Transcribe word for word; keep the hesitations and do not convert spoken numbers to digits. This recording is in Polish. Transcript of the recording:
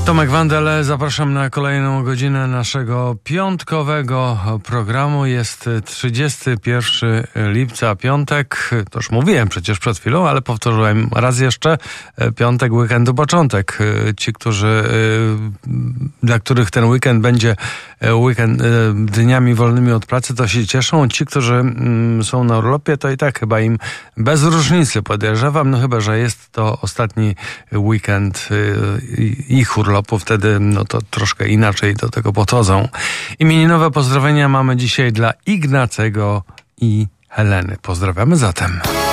Tomek Wandel, zapraszam na kolejną godzinę naszego piątkowego programu. Jest trzydziestego pierwszego lipca, piątek. To już mówiłem przecież przed chwilą, ale powtórzyłem raz jeszcze. Piątek, weekendu, początek. Ci, którzy, dla których ten weekend będzie weekend, dniami wolnymi od pracy, to się cieszą. Ci, którzy są na urlopie, to i tak chyba im bez różnicy, podejrzewam. No chyba, że jest to ostatni weekend ich urlopu. Wtedy no to troszkę inaczej do tego podchodzą. Imieninowe pozdrowienia mamy dzisiaj dla Ignacego i Heleny. Pozdrawiamy zatem.